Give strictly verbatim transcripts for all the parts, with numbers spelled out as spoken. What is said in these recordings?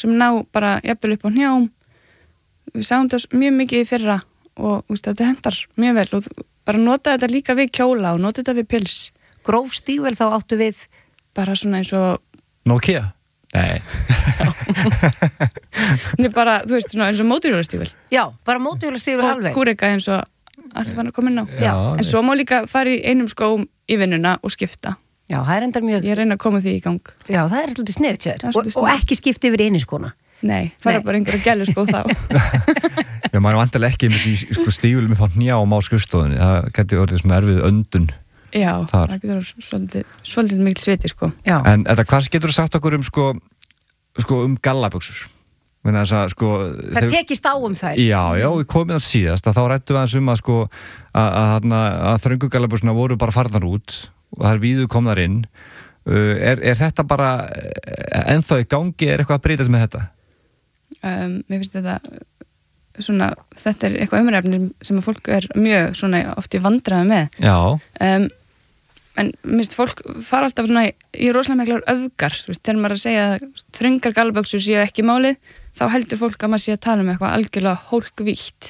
sem ná bara jafnvel upp á hnjám. Við sáum þetta mjög mikið í fyrra og úst, þetta hendar mjög vel og bara nota þetta líka við kjóla og nota þetta við pils. Gróf stígvél þá áttu við? Bara svona eins og... Nokia? Nei. Nei, bara, þú veist, svona eins og mótorhjólastígvél. Já, bara mótorhjólastígvél alveg. Og kúreka eins og allir fann að koma inn á. Já. En svo má líka fara í einum skóm í vinnuna og skipta. Já, það er endar mjög... Ég reyna að koma því í gang. Já, það er svolítið sniðt sér. Og, sniðt. og ekki skipti yfir einu skona. Nei, fara bara einhverja gælu sko þá. Já, maður er vantilega ekki með því sko, stígvélum upp á hnjám á skrifstofunni. Það geti orðið svona erfið öndun. Já, þar. Það getur svolítið, svolítið mikil sviti sko. Já. En þetta, hvað getur þú sagt okkur um sko, sko um gallabuxur? Að, sko, það þeir... tekist á um þær. Já, já, við komum að síðast að þá rættum við aðeins um að sko að, að, að, að þröngu gallabuxuna voru bara farnar út og það er víðu komnar inn. Uh, er, er þetta bara ennþá í gangi, er eitthvað að breytast með þetta? Um, mér finnst þetta svona, þetta er eitthvað umræfni sem að fólk er mjög svona oft í vandræði með. Já. Um, en mér finnst fólk fara alltaf svona í, í rosalega miklar öfgar, þú veist, þegar maður að segja að þröngar gallabuxur séu ekki málið, þá heldur fólk að maður sé að tala um eitthvað algjörlega hólkvítt.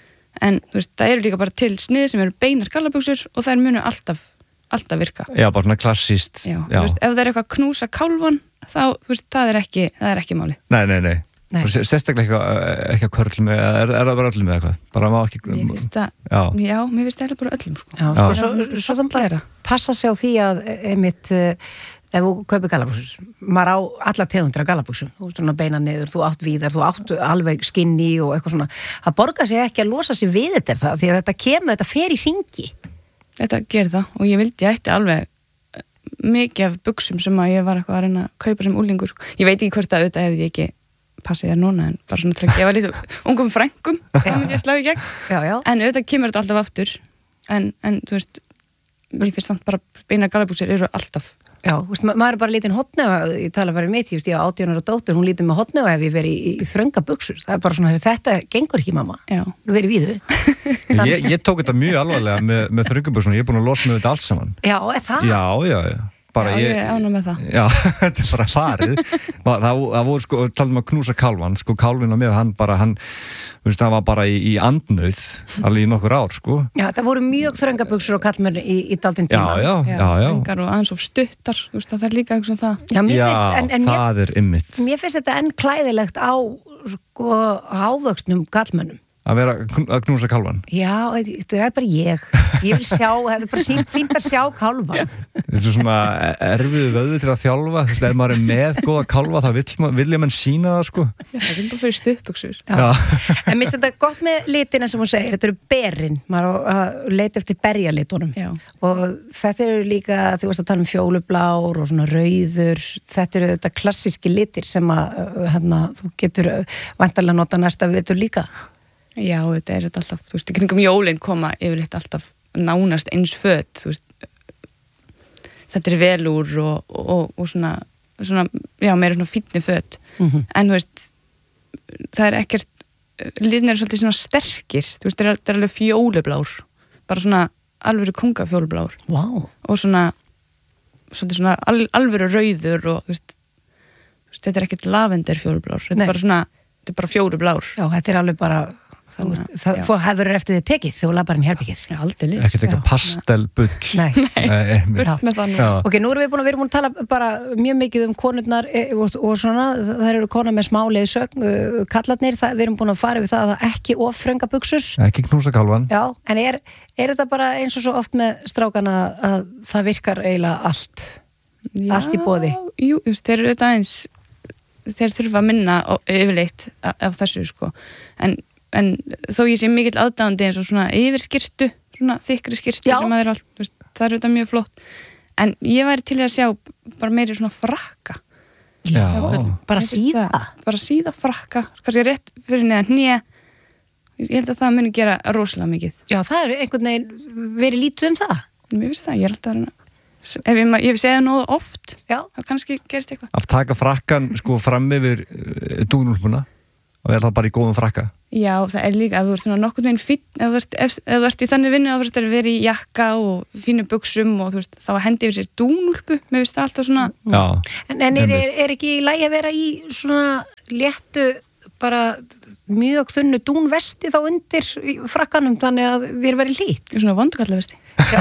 En þú veist, það eru líka bara til snið sem eru beinar gallabuxur og þær munu alltaf, alltaf virka. Já, bara svona klassíst. Já, já. Þú veist, ef það er eitthvað knúsa kálfan, þá, þú veist, það er ekki, það er ekki máli. Nei, nei, nei. Sérstaklega ekki, ekki að körlum með, er, er það bara öllum með eitthvað? Bara má ekki... Mér finnst það, já. já, mér finnst það bara öllum, sko. Já, sko, svo, svo það bara passa sig á því að, einmitt, ef þú kaupir gallabuxur, maður á alla tegundra gallabuxum, þú veist svona beina niður, þú átt víðar, þú átt alveg skinny og eitthvað svona, það borgar sig ekki að losa sig við þetta það, því að þetta kemur, þetta fer í hringi. Þetta gerir það og ég vildi ég ætti alveg mikið af buxum sem að ég var eitthvað að reyna að kaupa sem úlingur, sko. Ég veit ekki hvort að auðvitað hefði ég ekki passið þér núna, en bara svona til að gefa lítið ungum frængum, þá myndi ég slá í gegn. Já, já. En auðvitað kemur þetta alltaf aftur, en, en þú veist, mér finnst samt bara beina gallabuxur eru alltaf. Já, þú veist, ma maður er bara lítinn hotnauga, ég tala að vera mitt, ég veist, ég á átján ára dóttur, hún lítur með hotnauga ef ég veri í, í þrönga buxur, það er bara svona, þetta gengur ekki mamma, þú veri víðu. ég, ég tók þetta mjög alvarlega með, með þröngabuxuna, ég er búin að losa með þetta allt saman. Já, er það? Já, já, já. Bara já, ég er ánægð með það. Já, þetta er bara farið. það, það voru sko, talaðum að knúsa kálfan, sko kálfin á mig, hann bara, hann, þú veist, hann var bara í, í andnauð, alveg í nokkur ár, sko. Já, það voru mjög þröngabuxur og kallmenn í, í daldinn tíma. Já, já, já, já. Þröngar og aðeins of stuttar, þú veist, það er líka eitthvað það. Já, mér já finnst, en, en það mér, er ymmit. Mér finnst þetta enn klæðilegt á, sko, hávöxnum kallmennum. Að vera að knúsa kálfan? Já, það er bara ég. Ég vil sjá, það er bara sínt fínt að sjá kálfan. Þetta er svona erfiðu vöðu til að þjálfa, þú veist, ef maður er með góða kálfa, þá vill, vill ég mann sína það, sko. Já, það er bara fyrir stuttbuxur. Já. Já. En mér finnst þetta gott með litina sem hún segir, þetta eru berin, maður að leita eftir berjalitunum. Já. Og þetta eru líka, þú veist að tala um fjólublár og svona rauður, þetta eru þetta klassíski litir sem að, hérna, þú getur væntanlega nota næsta vitur líka. Já, þetta er þetta alltaf, þú veist, í kringum jólin koma yfirleitt alltaf nánast eins föt, þú veist, þetta er velúr og, og, og svona, svona, já, meira svona fínni föt, mm-hmm. en þú veist, það er ekkert, litin eru svolítið svona sterkir, þú veist, þetta er alveg fjólublár, bara svona alvöru kongafjólublár. Wow. Og svona, svolítið svona al, alvöru rauður og, þú veist, þetta er ekkert lavender fjólublár, þetta er bara svona, þetta er bara fjólublár. Já, þetta er alveg bara... Þannig, það fór hefur eftir þið tekið þegar þú labbar inn í herbyggið. Já, aldrei lýs. Ekkert eitthvað pastelbull. Nei, Nei. bull með þannig. Ok, nú erum við búin að, við erum búin að tala bara mjög mikið um konurnar og, og svona, það eru konar með smá leiðsögn, kallarnir, það, við erum búin að fara við það að ekki of þrönga buxur. Ekki knúsa kálfan. Já, en er, er þetta bara eins og svo oft með strákana að það virkar eiginlega allt, Já, allt í boði? Jú, just, þeir eru þetta eins, þeir þurfa að minna yfirleitt af þessu, sko, en en þó ég sé mikill aðdáandi eins og svona yfirskirtu, svona þykkri skirtu Já. sem að er allt, veist, það er þetta mjög flott en ég væri til að sjá bara meiri svona frakka. Já, bara síða bara síða frakka, kannski rétt fyrir neðan hné, ég held að það muni gera rosalega mikið. Já, það er einhvern veginn verið lítið um það. Mér finnst það, ég er alltaf að reyna ef ég, ég segja nógu oft, Já. þá kannski gerist eitthvað. Að taka frakkan sko fram yfir dúnúlpuna og er það bara í góðum frakka. Já, það er líka, ef þú ert svona nokkurn veginn fínn, ef þú ert, ef, ef þú ert í þannig vinnu, þá þú ert að vera í jakka og fínu buxum og þú veist, þá að hendi yfir sér dúnúlpu, mér finnst það alltaf svona. Já. En, en er, er, er ekki í lagi að vera í svona léttu bara mjög þunnu dúnvesti þá undir í frakkanum þannig að þér verið hlýtt. Svona vondugallavesti.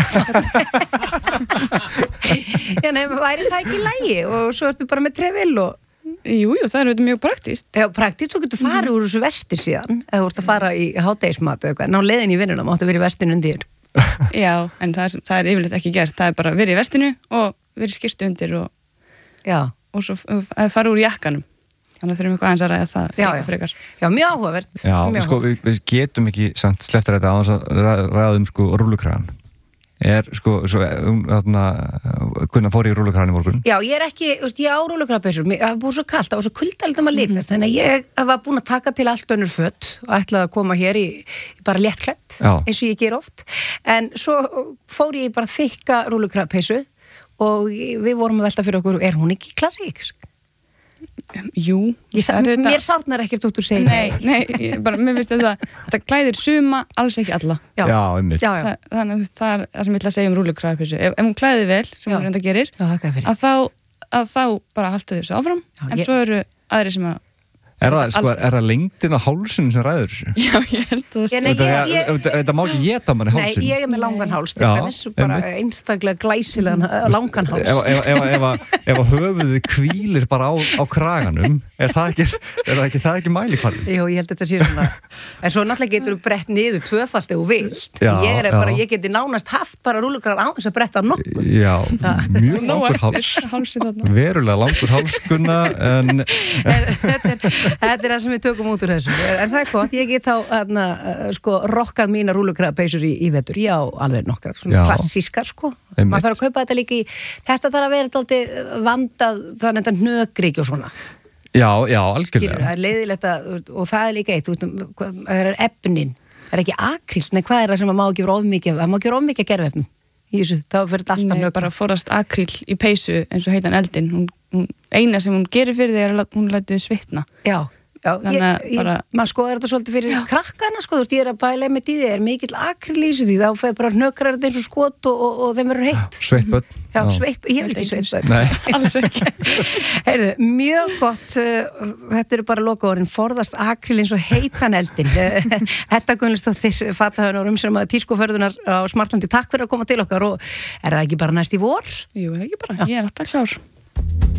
Já, nefnum, væri það ekki í lagi og svo ertu bara með trefil og... Jú, jú, það er mjög praktíst. Já, praktíst, þú getur farið mm. úr þessu vesti síðan eða þú ert að fara í hádegismat eða eitthvað, ná leiðin í vinnuna, máttu verið í vestinu undir. Já, en það er, það er yfirleitt ekki gert, það er bara verið í vestinu og verið skyrtu undir og, og svo fara úr jakkanum. Þannig að þurfum eitthvað aðeins að ræða það já, líka frekar. Já, mjög áhugavert. Já, mjög sko, við, við getum ekki samt sleftar þetta á að ræða um sko rúllukragan. Er sko, svo, um, þarna, kunna fór í rúllukragan í morgun? Já, ég er ekki, veist, ég á rúllukragapeysu, það var búið svo kalt, það var svo kuldaldum að litast, mm. þannig að ég var búin að taka til allt önnur föt og ætlaði að koma hér í, í bara léttklætt, eins og ég ger oft, en svo fór ég bara þykka rúllukragapeysu og við vorum að velta fyrir okkur, er hún ekki klassísk? Jú, ég, mér sárnar ekkert út úr segja. Nei, nei, ég bara, mér finnst þetta, þetta klæðir suma, alls ekki alla. Já, já einmitt. Já, já. Það, þannig að það er það sem ég ætla að segja um rúllukragapeysu. Ef, ef hún klæðir vel, sem já. Hún reynda gerir, já, að, þá, að þá bara haltu þessu áfram, já, en ég... svo eru aðri sem að... Er það, sko, er það lengdin á hálsinu sem ræður þessu? Já, ég held að það sé. Þetta má ekki geta manni hálsinu. Nei, ég er með langan háls, þetta er þessu bara einstaklega glæsilegan langan háls. Ef, ef, ef, ef, ef, ef höfuðu hvílir bara á, á kraganum, er það ekki, er það ekki, það ekki mælikvarði? Jú, ég held að þetta sé svona, en svo náttúrulega getur þú brett niður tvöfast ef þú vilt. Já, ég er bara, ég geti nánast haft bara rúllukragan á þess að bretta nokkuð. Já, mjög langur háls, verulega langur háls, Gunna, en... Þetta er það sem við tökum út úr þessu. En það er gott, ég get þá aðna, sko, rokkað mína rúllukragapeysur í, í vetur. Já, alveg nokkrar, svona klassískar, sko. Maður þarf að kaupa þetta líka í, þetta þarf að vera alltaf vandað, þannig að þetta hnögrík og svona. Já, já, algjörlega. Það er leiðilegt að, og það er líka eitt, það er efnin, það er ekki akryl, nei, hvað er það sem maður má ekki vera of mikið, það má ekki vera of mikið að gerfefnum í þessu, þá fyrir þetta alltaf nögg. Nei, bara forast akryl í peysu eins og heitan eldin, hún Hún, eina sem hún gerir fyrir því er að hún lætur svitna. Já, já, ég, ég, bara... maður skoðar þetta svolítið fyrir já. Krakkana, sko, þú veist, ég er að bæla með í því, er mikill akryl í þessu því, þá fæði bara hnökrar þetta eins og skot og, og, og þeim verður heitt. Sveitbönn. Já, sveitbönn, ég vil ekki sveitbönn. Nei, alls ekki. Heyrðu, mjög gott, uh, þetta eru bara lokaorðin, forðast akryl eins og heitan eldin. Þetta Gunnlaugsdóttir, fatahöfnur sem að tískuförðunar á Smartlandi, takk fyrir að koma til okkar og er það ekki bara næst í vor? Jú, ekki bara, ég er alltaf klár.